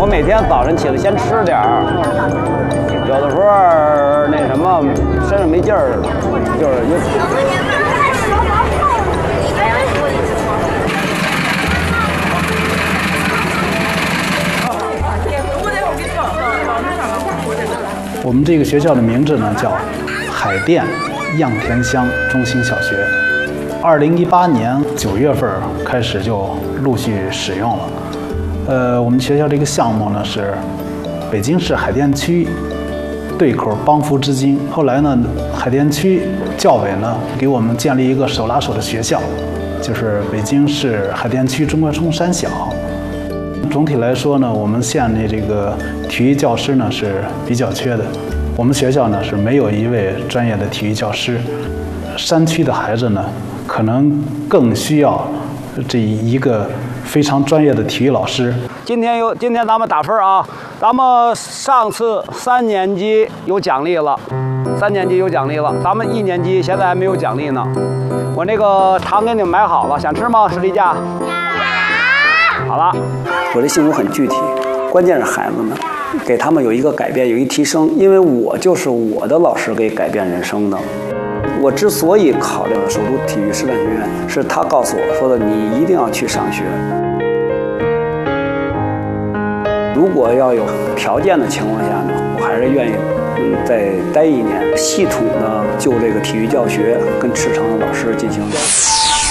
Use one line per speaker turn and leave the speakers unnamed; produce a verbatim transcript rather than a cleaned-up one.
我每天早晨起来先吃点儿，有的时候那什么身上没劲儿，就是有。
我们这个学校的名字呢叫海淀样田乡中心小学。二零一八年九月份开始就陆续使用了。呃，我们学校这个项目呢是北京市海淀区对口帮扶之金。后来呢，海淀区教委呢给我们建立一个手拉手的学校，就是北京市海淀区中关村三小。 总体来说呢，我们县的这个体育教师呢是比较缺的。我们学校呢是没有一位专业的体育教师，山区的孩子呢可能更需要这一个非常专业的体育老师。
今天有，今天咱们打分啊，咱们上次三年级有奖励了，三年级有奖励了，咱们一年级现在还没有奖励呢。我那个糖给你们买好了，想吃吗？士力架。 好了，
我的幸福很具体，关键是孩子们，给他们有一个改变，有一提升。因为我就是我的老师给改变人生的。我之所以考虑首都体育师范学院，是他告诉我说的，你一定要去上学。如果要有条件的情况下呢，我还是愿意嗯再待一年，系统的就这个体育教学跟赤诚的老师进行。